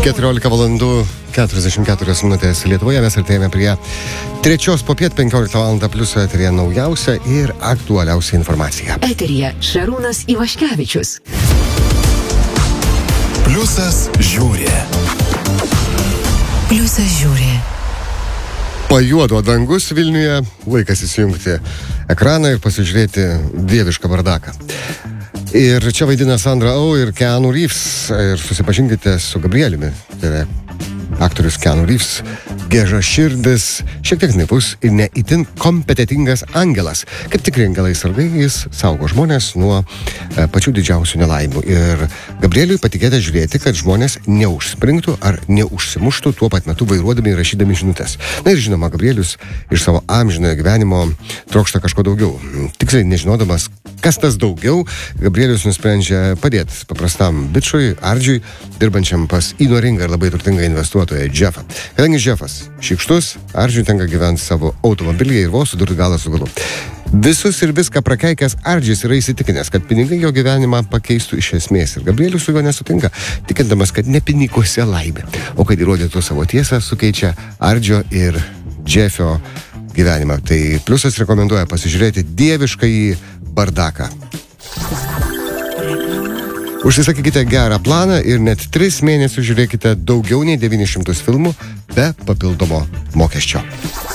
14 valandų 44 minutės Lietuvoje. Mes artėjame prie 3 popiet 15 valandą pliuso eteryje naujausia ir aktualiausia informacija. Eteryje Šarūnas Ivaškevičius. Pliusas žiūri. Pliusas žiūri. Pajuodo dangus Vilniuje, laikas įsijungti ekraną ir pasižiūrėti dievišką bardaką. Ir čia vaidina Sandra Oh ir Keanu Reeves. Ir susipažinkite su Gabrieliumi. Tai yra aktorius Keanu Reeves, gėža širdis, šiek tiek naivus ir ne itin kompetitingas angelas. Kaip tikri angelai sargai, jis saugo žmonės nuo pačių didžiausių nelaimių. Ir Gabrieliui patikėta žiūrėti, kad žmonės neužspringtų ar neužsimuštų tuo pat metu vairuodami ir rašydami žinutes. Na ir žinoma, Gabrielius iš savo amžinojo gyvenimo trokšta kažko daugiau. Tiksliai nežinodamas, kas tas daugiau, Gabrielius nusprendžia padėti paprastam bičui, Ardžiui, dirbančiam pas įnoringą ir labai turtingą investuotoją Jeffą. Kadangi Jeffas šykštus, Ardžiui tenka gyventi savo automobilyje ir vos sudurti galą su galu. Visus ir viską prakeikęs Ardžis yra įsitikinęs, kad pinigai jo gyvenimą pakeistų iš esmės. Ir Gabrielius su juo nesutinka, tikindamas, kad ne piniguose laimė, o kad įrodytų savo tiesą, sukeičia Ardžio ir Jeffio gyvenimą. Tai pliusas rekomenduoja pasižiūrėti dieviškąjį bardaką. Užsisakykite gerą planą ir net 3 mėnesius žiūrėkite daugiau nei 900 filmų be papildomo mokesčio.